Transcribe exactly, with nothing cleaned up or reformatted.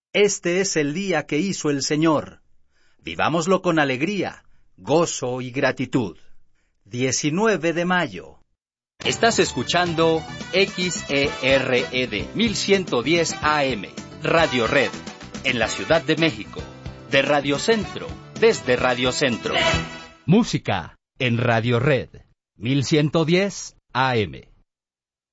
Este es el día que hizo el Señor. Vivámoslo con alegría, gozo y gratitud. diecinueve de mayo. Estás escuchando X E R E D mil ciento diez A M, Radio Red, en la Ciudad de México. De Radio Centro, desde Radio Centro. Música en Radio Red, mil ciento diez A M.